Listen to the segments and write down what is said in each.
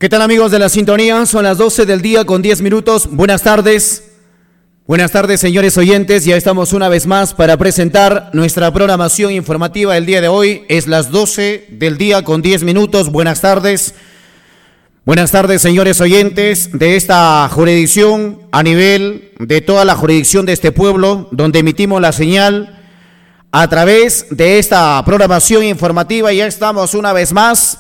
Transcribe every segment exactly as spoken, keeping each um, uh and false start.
¿Qué tal, amigos de la sintonía? Son las doce del día con diez minutos. Buenas tardes. Buenas tardes, señores oyentes. Ya estamos una vez más para presentar nuestra programación informativa del día de hoy. Es las doce del día con diez minutos. Buenas tardes. Buenas tardes, señores oyentes de esta jurisdicción a nivel de toda la jurisdicción de este pueblo, donde emitimos la señal a través de esta programación informativa. Ya estamos una vez más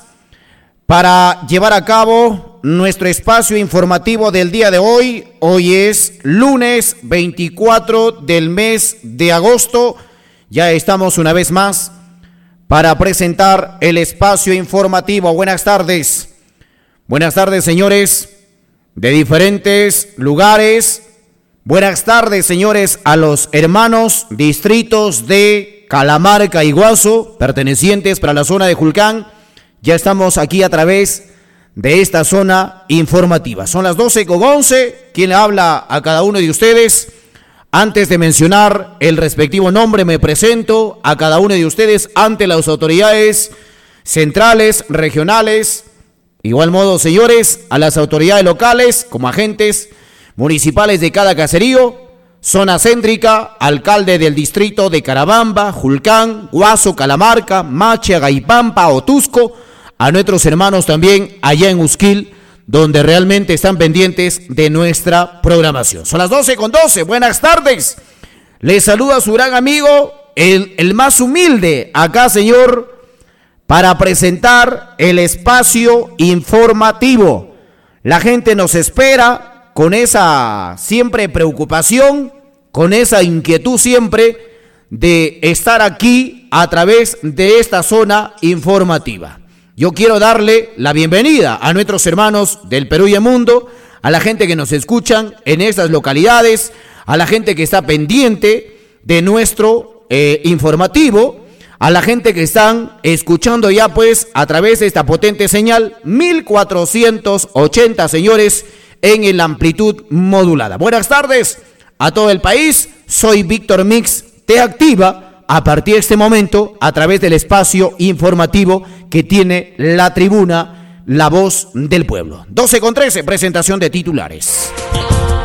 para llevar a cabo nuestro espacio informativo del día de hoy. Hoy es lunes veinticuatro del mes de agosto. Ya estamos una vez más para presentar el espacio informativo. Buenas tardes. Buenas tardes, señores de diferentes lugares. Buenas tardes, señores, a los hermanos distritos de Calamarca y Guaso, pertenecientes para la zona de Julcán. Ya estamos aquí a través de esta zona informativa. Son las doce con once. Quien le habla a cada uno de ustedes. Antes de mencionar el respectivo nombre, me presento a cada uno de ustedes ante las autoridades centrales, regionales. Igual modo, señores, a las autoridades locales como agentes municipales de cada caserío, zona céntrica, alcalde del distrito de Carabamba, Julcán, Guaso, Calamarca, Macha, Gaipampa, Otusco, a nuestros hermanos también allá en Usquil, donde realmente están pendientes de nuestra programación. Son las doce con doce, buenas tardes. Les saluda su gran amigo, el, el más humilde, acá, señor, para presentar el espacio informativo. La gente nos espera con esa siempre preocupación, con esa inquietud siempre de estar aquí a través de esta zona informativa. Yo quiero darle la bienvenida a nuestros hermanos del Perú y el mundo, a la gente que nos escuchan en estas localidades, a la gente que está pendiente de nuestro eh, informativo, a la gente que están escuchando ya pues a través de esta potente señal mil cuatrocientos ochenta, señores, en la amplitud modulada. Buenas tardes a todo el país. Soy Víctor Mix, te activa a partir de este momento a través del espacio informativo que tiene la tribuna La Voz del Pueblo. doce con trece, presentación de titulares.